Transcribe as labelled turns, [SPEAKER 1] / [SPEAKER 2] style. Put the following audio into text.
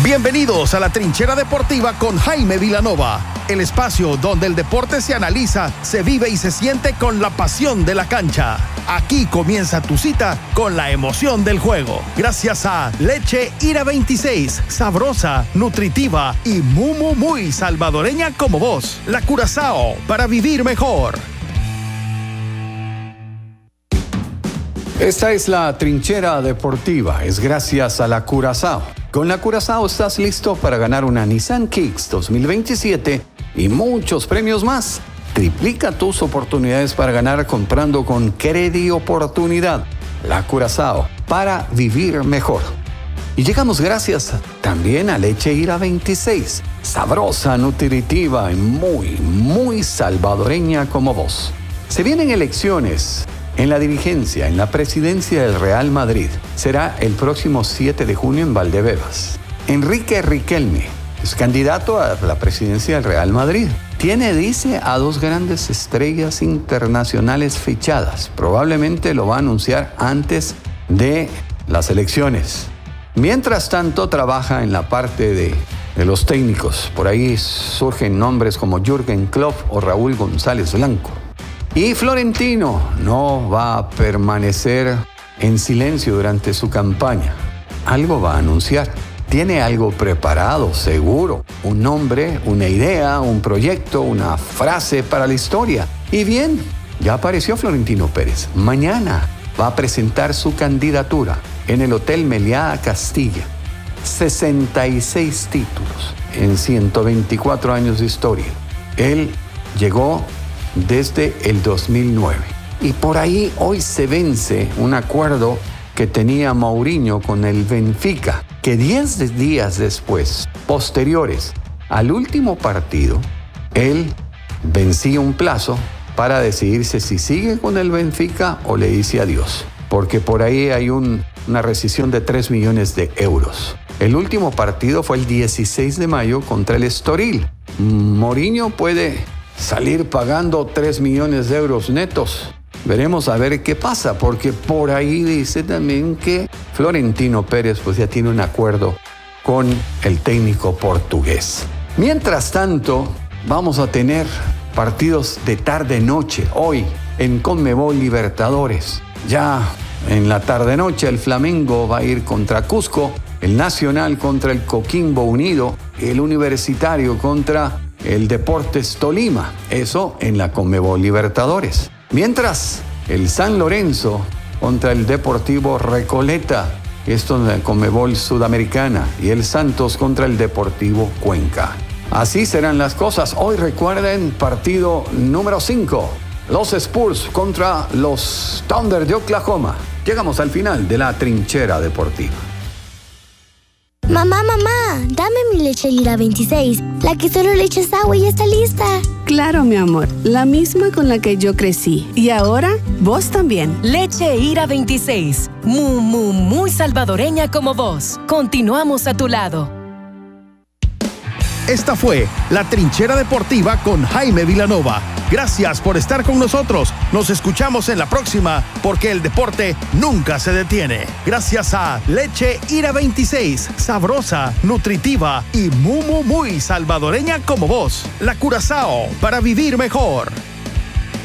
[SPEAKER 1] Bienvenidos a la Trinchera Deportiva con Jaime Vilanova, el espacio donde el deporte se analiza, se vive y se siente con la pasión de la cancha. Aquí comienza tu cita con la emoción del juego. Gracias a Leche Ira 26, sabrosa, nutritiva y muy salvadoreña como vos. La Curazao, para vivir mejor.
[SPEAKER 2] Esta es la Trinchera Deportiva, es gracias a la Curazao. Con la Curazao estás listo para ganar una Nissan Kicks 2027 y muchos premios más. Triplica tus oportunidades para ganar comprando con Credi Oportunidad. La Curazao, para vivir mejor. Y llegamos gracias también a Leche Ira 26, sabrosa, nutritiva y muy salvadoreña como vos. Se vienen elecciones en la dirigencia, en la presidencia del Real Madrid. Será el próximo 7 de junio en Valdebebas. Enrique Riquelme es candidato a la presidencia del Real Madrid. Dice, a dos grandes estrellas internacionales fichadas. Probablemente lo va a anunciar antes de las elecciones. Mientras tanto, trabaja en la parte de los técnicos. Por ahí surgen nombres como Jürgen Klopp o Raúl González Blanco. Y Florentino no va a permanecer en silencio durante su campaña. Algo va a anunciar. Tiene algo preparado, seguro. Un nombre, una idea, un proyecto, una frase para la historia. Y bien, ya apareció Florentino Pérez. Mañana va a presentar su candidatura en el Hotel Meliá Castilla. 66 títulos en 124 años de historia. Él llegó desde el 2009. Y por ahí hoy se vence un acuerdo que tenía Mourinho con el Benfica, que 10 días después, posteriores al último partido, él vencía un plazo para decidirse si sigue con el Benfica o le dice adiós, porque por ahí hay una rescisión de 3 millones de euros. El último partido fue el 16 de mayo contra el Estoril. Mourinho puede salir pagando 3 millones de euros netos. Veremos a ver qué pasa, porque por ahí dice también que Florentino Pérez pues ya tiene un acuerdo con el técnico portugués. Mientras tanto, vamos a tener partidos de tarde-noche hoy en Conmebol Libertadores. Ya en la tarde-noche el Flamengo va a ir contra Cusco, el Nacional contra el Coquimbo Unido, el Universitario contra el Deportes Tolima, eso en la Conmebol Libertadores. Mientras, el San Lorenzo contra el Deportivo Recoleta, esto en la Conmebol Sudamericana, y el Santos contra el Deportivo Cuenca. Así serán las cosas. Hoy recuerden, partido número 5, los Spurs contra los Thunder de Oklahoma. Llegamos al final de la Trinchera Deportiva.
[SPEAKER 3] Mamá, dame mi Leche Ira 26, la que solo le echas agua y ya está lista.
[SPEAKER 4] Claro, mi amor, la misma con la que yo crecí. Y ahora, vos también.
[SPEAKER 5] Leche Ira 26, muy salvadoreña como vos. Continuamos a tu lado.
[SPEAKER 1] Esta fue la Trinchera Deportiva con Jaime Vilanova. Gracias por estar con nosotros. Nos escuchamos en la próxima, porque el deporte nunca se detiene. Gracias a Leche Ira 26, sabrosa, nutritiva y muy salvadoreña como vos. La Curazao, para vivir mejor.